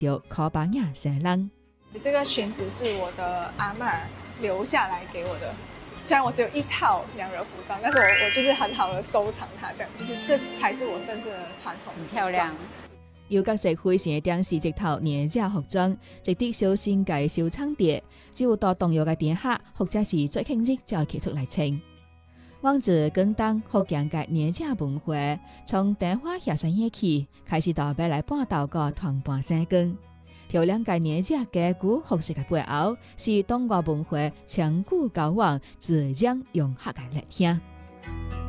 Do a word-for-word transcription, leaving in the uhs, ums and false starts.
着靠板牙生人。 这个裙子是我的阿嬷留下来给我的，虽然我只有一套娘惹服装，但是我我就是很好的收藏它，这样就是这才是我真正的传统服装。 很漂亮。 由各式灰色电视直头年假服装，直抵小新界小厂店，只有到重要嘅店客或者是最慶日才會寄出來穿。往自廣東福建嘅年假文化，從電話下山夜起開始到未來半島個團半生更，漂亮嘅年假嘅古服飾嘅背後，是東華文化長久交往、自然融合嘅熱聽。